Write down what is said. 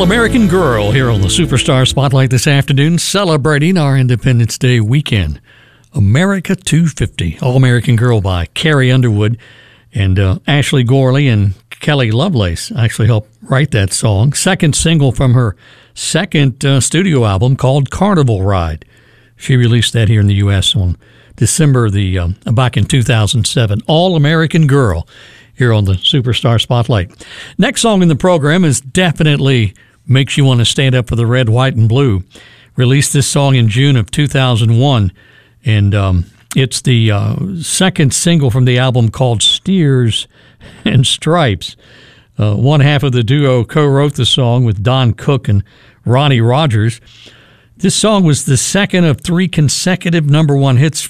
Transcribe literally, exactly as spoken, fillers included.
All-American Girl here on the Superstar Spotlight this afternoon, celebrating our Independence Day weekend. America two fifty, All-American Girl by Carrie Underwood. And uh, Ashley Gorley and Kelly Lovelace actually helped write that song. Second single from her second uh, studio album called Carnival Ride. She released that here in the U S on December the um, back in two thousand seven. All-American Girl here on the Superstar Spotlight. Next song in the program is definitely makes you want to stand up for the red, white, and blue. Released this song in June of two thousand one, and um, it's the uh, second single from the album called Steers and Stripes. Uh, one half of the duo co-wrote the song with Don Cook and Ronnie Rogers. This song was the second of three consecutive number one hits